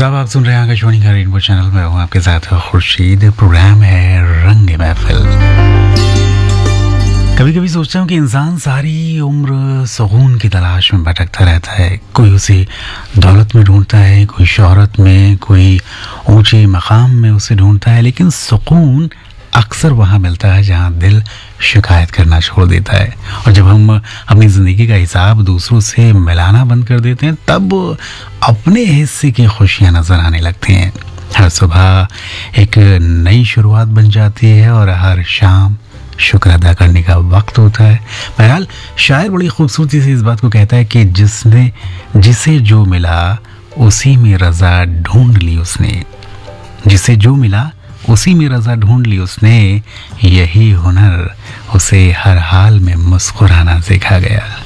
साहब आप सुन रहे हैं आकाशवाणी का रेनबो चैनल में हूँ आपके साथ खुर्शीद। प्रोग्राम है रंग महफिल। कभी कभी सोचता हूँ कि इंसान सारी उम्र सुकून की तलाश में भटकता रहता है। कोई उसे दौलत में ढूंढता है, कोई शोहरत में, कोई ऊंचे मकाम में उसे ढूंढता है, लेकिन सुकून अक्सर वहाँ मिलता है जहाँ दिल शिकायत करना छोड़ देता है। और जब हम अपनी ज़िंदगी का हिसाब दूसरों से मिलाना बंद कर देते हैं तब अपने हिस्से की खुशियाँ नज़र आने लगती हैं। हर सुबह एक नई शुरुआत बन जाती है और हर शाम शुक्र अदा करने का वक्त होता है। बहरहाल शायर बड़ी खूबसूरती से इस बात को कहता है कि जिसे जो मिला उसी में रज़ा ढूंढ ली उसने, जिसे जो मिला उसी में रज़ा ढूंढ ली उसने, यही हुनर उसे हर हाल में मुस्कुराना सिखा गया।